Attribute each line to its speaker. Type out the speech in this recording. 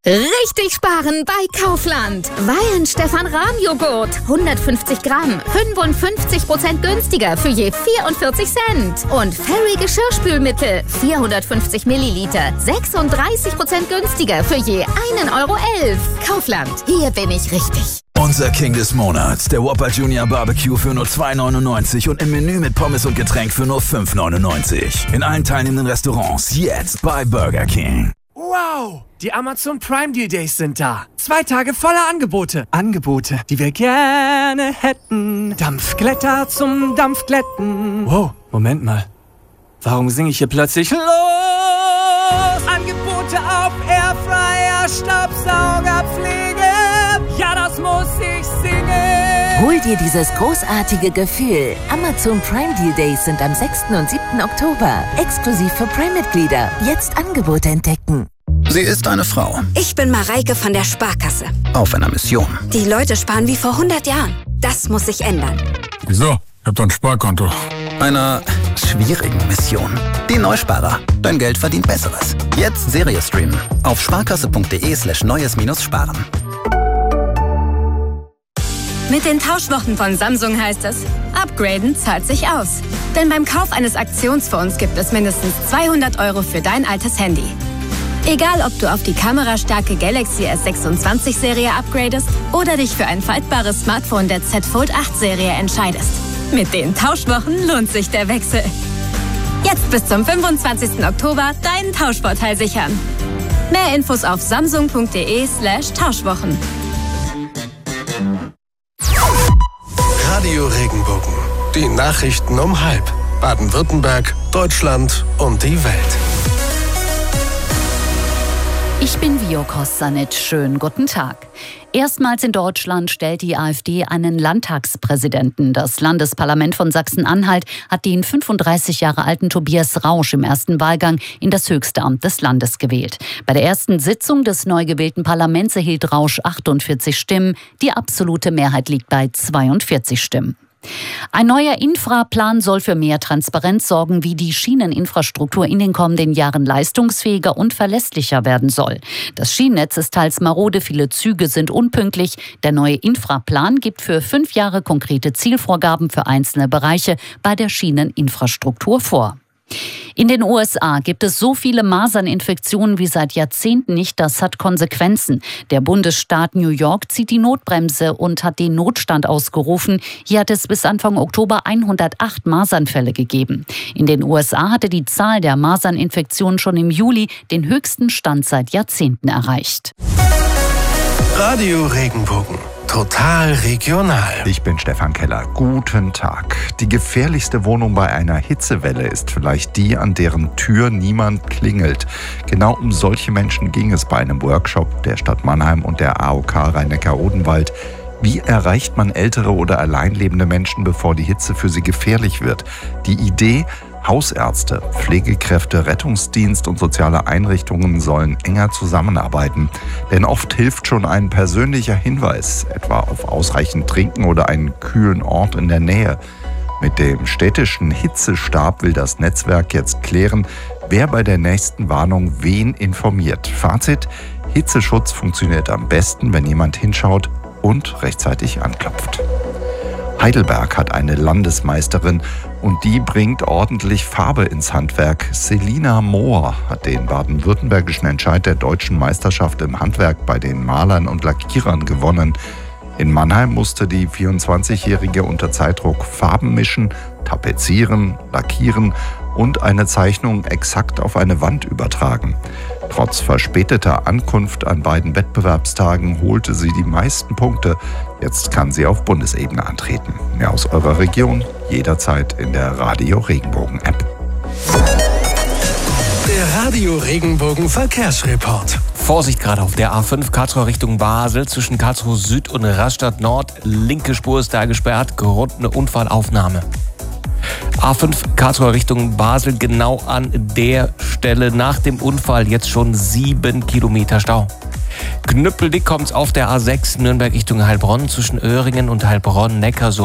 Speaker 1: Richtig sparen bei Kaufland. Wein Stefan Rahm Joghurt. 150 Gramm. 55% günstiger für je 44 Cent. Und Fairy Geschirrspülmittel. 450 Milliliter. 36% günstiger für je 1,11 Euro. Kaufland. Hier bin ich richtig.
Speaker 2: Unser King des Monats, der Whopper Junior Barbecue für nur 2,99 und im Menü mit Pommes und Getränk für nur 5,99. In allen teilnehmenden Restaurants jetzt bei Burger King.
Speaker 3: Wow! Die Amazon Prime Deal Days sind da. 2 Tage voller Angebote. Angebote, die wir gerne hätten. Dampfglätter zum Dampfglätten. Wow, Moment mal. Warum singe ich hier plötzlich los? Angebote auf Airfryer, Staubsaugerpflege. Ja, das muss ich singen.
Speaker 4: Hol dir dieses großartige Gefühl. Amazon Prime Deal Days sind am 6. und 7. Oktober. Exklusiv für Prime-Mitglieder. Jetzt Angebote entdecken.
Speaker 5: Sie ist eine Frau.
Speaker 6: Ich bin Mareike von der Sparkasse.
Speaker 5: Auf einer Mission.
Speaker 6: Die Leute sparen wie vor 100 Jahren. Das muss sich ändern.
Speaker 7: Wieso? Ich hab doch ein Sparkonto.
Speaker 5: Einer schwierigen Mission. Die Neusparer. Dein Geld verdient Besseres. Jetzt Serie streamen. Auf sparkasse.de/neues-sparen.
Speaker 8: Mit den Tauschwochen von Samsung heißt es, upgraden zahlt sich aus. Denn beim Kauf eines Aktionsfonds gibt es mindestens 200 € für dein altes Handy. Egal, ob du auf die kamerastarke Galaxy S26-Serie upgradest oder dich für ein faltbares Smartphone der Z Fold 8-Serie entscheidest. Mit den Tauschwochen lohnt sich der Wechsel. Jetzt bis zum 25. Oktober deinen Tauschvorteil sichern. Mehr Infos auf samsung.de/Tauschwochen.
Speaker 9: Radio Regenbogen. Die Nachrichten um 12:30. Baden-Württemberg, Deutschland und die Welt.
Speaker 10: Ich bin Vio Kostanic. Schönen guten Tag. Erstmals in Deutschland stellt die AfD einen Landtagspräsidenten. Das Landesparlament von Sachsen-Anhalt hat den 35 Jahre alten Tobias Rausch im ersten Wahlgang in das höchste Amt des Landes gewählt. Bei der ersten Sitzung des neu gewählten Parlaments erhielt Rausch 48 Stimmen. Die absolute Mehrheit liegt bei 42 Stimmen. Ein neuer Infraplan soll für mehr Transparenz sorgen, wie die Schieneninfrastruktur in den kommenden Jahren leistungsfähiger und verlässlicher werden soll. Das Schienennetz ist teils marode, viele Züge sind unpünktlich. Der neue Infraplan gibt für 5 Jahre konkrete Zielvorgaben für einzelne Bereiche bei der Schieneninfrastruktur vor. In den USA gibt es so viele Maserninfektionen wie seit Jahrzehnten nicht. Das hat Konsequenzen. Der Bundesstaat New York zieht die Notbremse und hat den Notstand ausgerufen. Hier hat es bis Anfang Oktober 108 Masernfälle gegeben. In den USA hatte die Zahl der Maserninfektionen schon im Juli den höchsten Stand seit Jahrzehnten erreicht.
Speaker 9: Radio Regenbogen. Total regional.
Speaker 11: Ich bin Stefan Keller. Guten Tag. Die gefährlichste Wohnung bei einer Hitzewelle ist vielleicht die, an deren Tür niemand klingelt. Genau um solche Menschen ging es bei einem Workshop der Stadt Mannheim und der AOK Rhein-Neckar-Odenwald. Wie erreicht man ältere oder alleinlebende Menschen, bevor die Hitze für sie gefährlich wird? Die Idee: Hausärzte, Pflegekräfte, Rettungsdienst und soziale Einrichtungen sollen enger zusammenarbeiten. Denn oft hilft schon ein persönlicher Hinweis, etwa auf ausreichend Trinken oder einen kühlen Ort in der Nähe. Mit dem städtischen Hitzestab will das Netzwerk jetzt klären, wer bei der nächsten Warnung wen informiert. Fazit: Hitzeschutz funktioniert am besten, wenn jemand hinschaut und rechtzeitig anklopft. Heidelberg hat eine Landesmeisterin und die bringt ordentlich Farbe ins Handwerk. Selina Mohr hat den baden-württembergischen Entscheid der deutschen Meisterschaft im Handwerk bei den Malern und Lackierern gewonnen. In Mannheim musste die 24-Jährige unter Zeitdruck Farben mischen, tapezieren, lackieren und eine Zeichnung exakt auf eine Wand übertragen. Trotz verspäteter Ankunft an beiden Wettbewerbstagen holte sie die meisten Punkte. Jetzt kann sie auf Bundesebene antreten. Mehr aus eurer Region jederzeit in der Radio Regenbogen App.
Speaker 9: Der Radio Regenbogen Verkehrsreport.
Speaker 3: Vorsicht gerade auf der A5 Karlsruhe Richtung Basel zwischen Karlsruhe Süd und Rastatt Nord. Linke Spur ist da gesperrt, Grund eine Unfallaufnahme. A5 Karlsruhe Richtung Basel, genau an der Stelle nach dem Unfall jetzt schon 7 Kilometer Stau. Knüppeldick kommt's auf der A6 Nürnberg Richtung Heilbronn zwischen Öhringen und Heilbronn-Neckar.